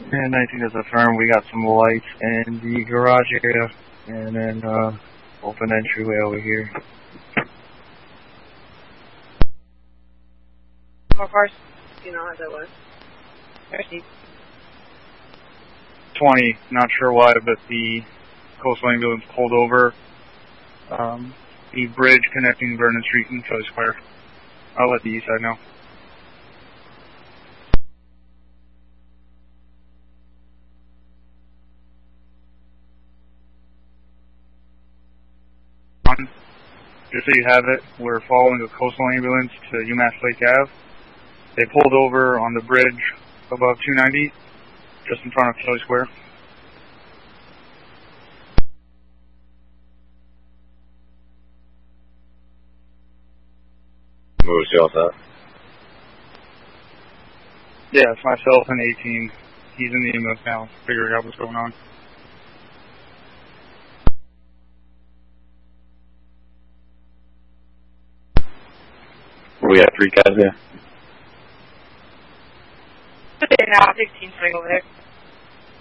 And 19 is affirmed. We got some lights in the garage area, and then open entryway over here. More cars? You know as it was. There's 20, not sure why, but the coastal ambulance pulled over the bridge connecting Vernon Street and Kelly Square. I'll let the east side know. Just so you have it, we're following a coastal ambulance to UMass Lake Ave. They pulled over on the bridge above 290, just in front of Kelly Square. Who's y'all at? Yeah, it's myself and 18. He's in the ambulance now, figuring out what's going on. We have 3 guys there. now 16 swing over there.